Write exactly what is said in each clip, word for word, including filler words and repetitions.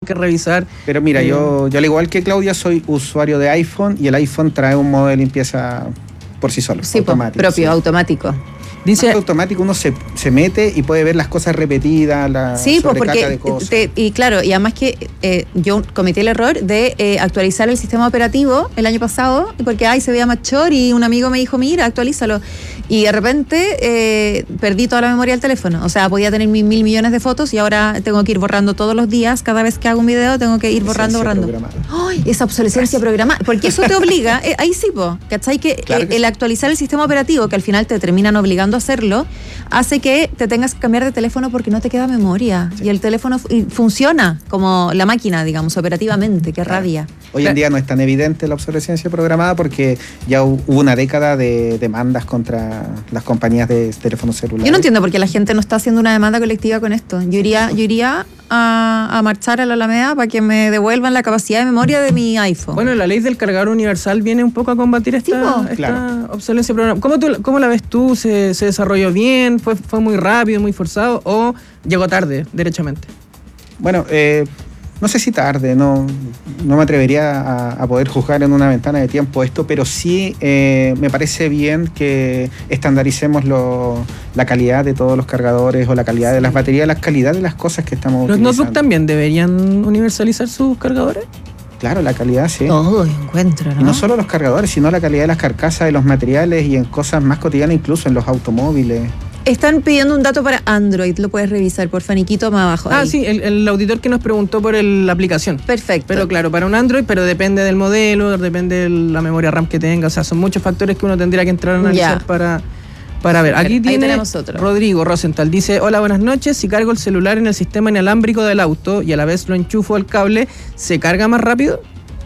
que revisar. Pero mira, eh, yo, yo al igual que Claudia soy usuario de iPhone y el iPhone trae un modo de limpieza por sí solo, sí, automático. propio, sí. automático. Dice, Dice, automático uno se, se mete y puede ver las cosas repetidas, la Sí, pues sobrecarga porque, de cosas. te- y claro, y además que eh, yo cometí el error de eh, actualizar el sistema operativo el año pasado, porque ay, se veía machor y un amigo me dijo, mira, actualízalo. Y de repente eh, perdí toda la memoria del teléfono. O sea, podía tener mil, mil millones de fotos y ahora tengo que ir borrando todos los días. Cada vez que hago un video tengo que ir borrando, borrando. ¡Ay! Esa obsolescencia programada. Porque eso te obliga, eh, ahí sí, po, ¿cachai? Que, Claro eh, que el sí. actualizar el sistema operativo, que al final te terminan obligando a hacerlo, hace que te tengas que cambiar de teléfono porque no te queda memoria. Sí. Y el teléfono fu- y funciona como la máquina, digamos, operativamente. Qué Claro. rabia. Hoy en día no es tan evidente la obsolescencia programada porque ya hu- hubo una década de demandas contra las compañías de teléfonos celulares. Yo no entiendo por qué la gente no está haciendo una demanda colectiva con esto. Yo iría, yo iría a, a marchar a la Alameda para que me devuelvan la capacidad de memoria de mi iPhone. bueno, la ley del cargador universal viene un poco a combatir esta, Sí, po. esta Claro. obsolescencia programada. ¿Cómo, tú- ¿Cómo la ves tú? ¿Se, se desarrolló bien? ¿Fue, ¿Fue muy rápido, muy forzado? ¿O llegó tarde, derechamente? Bueno, eh, no sé si tarde, no, no me atrevería a, a poder juzgar en una ventana de tiempo esto, pero sí eh, me parece bien que estandaricemos lo, la calidad de todos los cargadores o la calidad de las baterías, la calidad de las cosas que estamos ¿Los utilizando. notebooks también deberían universalizar sus cargadores? Claro, la calidad, sí. Todo encuentro, ¿no? Y no solo los cargadores, sino la calidad de las carcasas, de los materiales y en cosas más cotidianas, incluso en los automóviles. Están pidiendo un dato para Android, lo puedes revisar, por Faniquito, más abajo. Ah, ahí. sí, el, el auditor que nos preguntó por el- la aplicación. Perfecto. Pero claro, para un Android, pero depende del modelo, depende de la memoria RAM que tenga. O sea, son muchos factores que uno tendría que entrar a analizar Ya. para, para ver. Aquí Ahí tiene tenemos otro. Rodrigo Rosenthal. Dice, hola, buenas noches. Si cargo el celular en el sistema inalámbrico del auto y a la vez lo enchufo al cable, ¿se carga más rápido?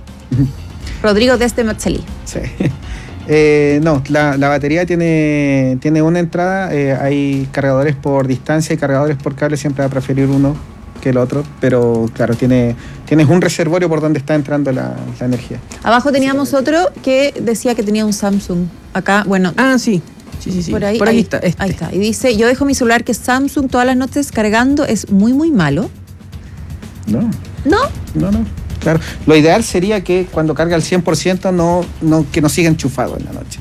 Rodrigo desde Maxelí. Sí. Eh, no, la, la batería tiene, tiene una entrada, eh, hay cargadores por distancia y cargadores por cable, siempre va a preferir uno que el otro, pero claro, tiene, tienes un reservorio por donde está entrando la, la energía. Abajo teníamos otro que decía que tenía un Samsung. Acá, bueno, Ah, sí. Sí, sí, sí. por ahí, Por aquí ahí está. Este. Ahí está. Y dice, yo dejo mi celular que es Samsung todas las noches cargando, es muy, muy malo. No, ¿No? no, no. Claro, lo ideal sería que cuando carga al cien por ciento no, no, que no siga enchufado en la noche.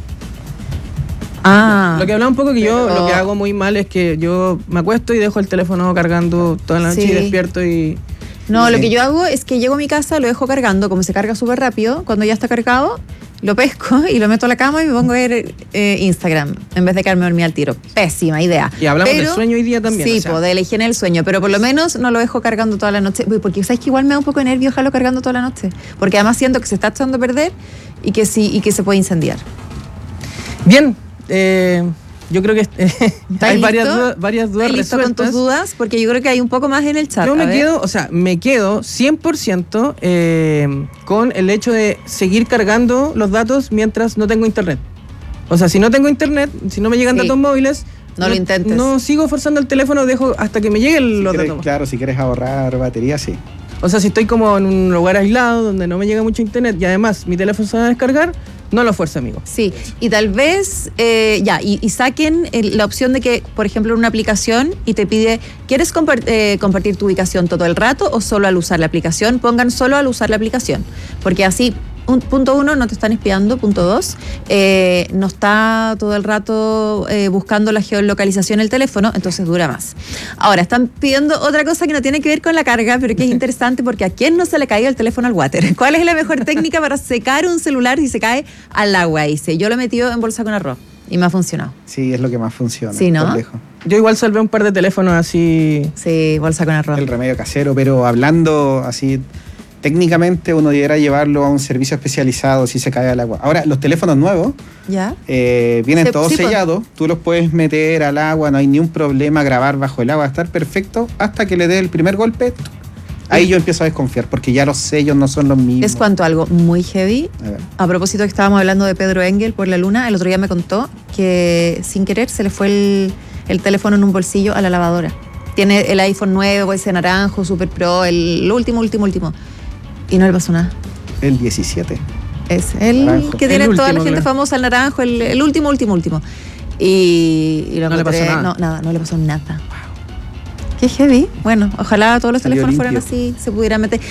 Ah. Lo que hablaba un poco que yo Pero- lo que hago muy mal es que yo me acuesto y dejo el teléfono cargando toda la noche Sí. y despierto y... No, Sí. lo que yo hago es que llego a mi casa, lo dejo cargando, como se carga súper rápido, cuando ya está cargado, lo pesco y lo meto a la cama y me pongo a ver eh, Instagram, en vez de quedarme dormida al tiro. Pésima idea. Y hablamos Pero- del sueño hoy día también. Sí, o sea, po, de la higiene del sueño, pero por lo menos no lo dejo cargando toda la noche, Uy, porque sabes que igual me da un poco de nervio dejarlo cargando toda la noche, porque además siento que se está echando a perder y que sí y que se puede incendiar. Bien, eh, yo creo que eh, ¿Estás hay listo? varias dudas, varias dudas ¿Estás listo con tus resueltas. dudas? Porque yo creo que hay un poco más en el chat. Yo A me ver. quedo, o sea, me quedo cien por ciento eh, con el hecho de seguir cargando los datos mientras no tengo internet. O sea, si no tengo internet, si no me llegan Sí. datos móviles, No lo intentes. No sigo forzando el teléfono, dejo hasta que me lleguen Si los quieres- datos. claro, si quieres ahorrar batería, sí. O sea, si estoy como en un lugar aislado donde no me llega mucho internet y además mi teléfono se va a descargar, no lo fuerza, amigo. Sí, y tal vez, eh, ya, y, y saquen el- la opción de que, por ejemplo, en una aplicación y te pide, ¿quieres compar- eh, compartir tu ubicación todo el rato o solo al usar la aplicación? Pongan solo al usar la aplicación, porque así, un, punto uno, no te están espiando, punto dos, eh, no está todo el rato eh, buscando la geolocalización el teléfono, entonces dura más. Ahora, están pidiendo otra cosa que no tiene que ver con la carga, pero que es interesante porque a quién no se le cae el teléfono al water. ¿Cuál es la mejor técnica para secar un celular si se cae al agua? Dice, yo lo he metido en bolsa con arroz y me ha funcionado. Sí, es lo que más funciona. Sí, ¿no? por lejos. Yo igual salvé un par de teléfonos así. Sí, bolsa con arroz. El remedio casero, pero hablando así técnicamente uno debiera llevarlo a un servicio especializado si se cae al agua. Ahora, los teléfonos nuevos ¿Ya? eh, vienen Sí, todos sí, pues. sellados, tú los puedes meter al agua, no hay ni un problema, grabar bajo el agua, estar perfecto hasta que le dé el primer golpe. Ahí yo empiezo a desconfiar porque ya los sellos no son los mismos. Les cuento algo muy heavy. A ver. A propósito que estábamos hablando de Pedro Engel por la luna, el otro día me contó que sin querer se le fue el, el teléfono en un bolsillo a la lavadora. Tiene el iPhone nuevo, ese naranjo, Super Pro, el último, último, último. Y no le pasó nada. El diecisiete. Es el Naranjo. que El tiene toda la último, gente claro. famosa, el naranjo, el, el último, último, último. Y, y lo No le encontré- pasó nada. No, nada, no le pasó nada. Qué heavy. Bueno, ojalá todos los Salió teléfonos fueran limpio. así, se pudieran meter.